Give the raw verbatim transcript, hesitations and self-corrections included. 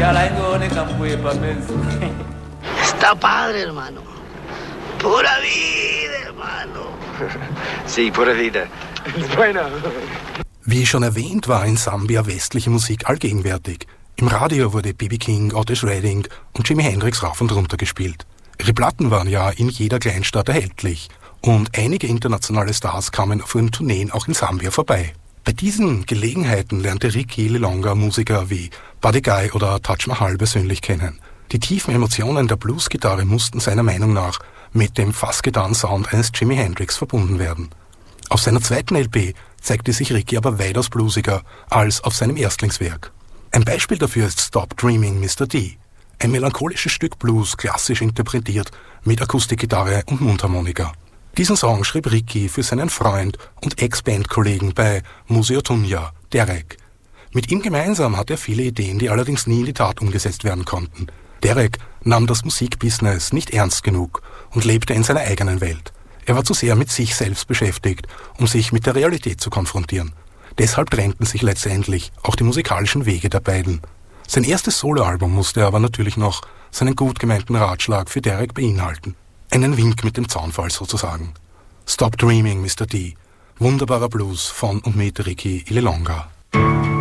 Ya la ingone campuye pa' menso. Está padre, hermano. Pura vida, hermano. Sí, pura vida. Bueno. Wie schon erwähnt, war in Sambia westliche Musik allgegenwärtig. Im Radio wurde B B King, Otis Redding und Jimi Hendrix rauf und runter gespielt. Ihre Platten waren ja in jeder Kleinstadt erhältlich und einige internationale Stars kamen auf ihren Tourneen auch in Sambia vorbei. Bei diesen Gelegenheiten lernte Ricky Lilonga Musiker wie Buddy Guy oder Taj Mahal persönlich kennen. Die tiefen Emotionen der Bluesgitarre mussten seiner Meinung nach mit dem fast getanen Sound eines Jimi Hendrix verbunden werden. Auf seiner zweiten L P zeigte sich Ricky aber weitaus bluesiger als auf seinem Erstlingswerk. Ein Beispiel dafür ist Stop Dreaming Mister D, ein melancholisches Stück Blues, klassisch interpretiert mit Akustikgitarre und Mundharmonika. Diesen Song schrieb Ricky für seinen Freund und Ex-Bandkollegen bei Museo Tunja, Derek. Mit ihm gemeinsam hat er viele Ideen, die allerdings nie in die Tat umgesetzt werden konnten. Derek nahm das Musikbusiness nicht ernst genug und lebte in seiner eigenen Welt. Er war zu sehr mit sich selbst beschäftigt, um sich mit der Realität zu konfrontieren. Deshalb trennten sich letztendlich auch die musikalischen Wege der beiden. Sein erstes Soloalbum musste aber natürlich noch seinen gut gemeinten Ratschlag für Derek beinhalten. Einen Wink mit dem Zaunfall sozusagen. Stop Dreaming Mister D. Wunderbarer Blues von und mit Ricky Lilonga.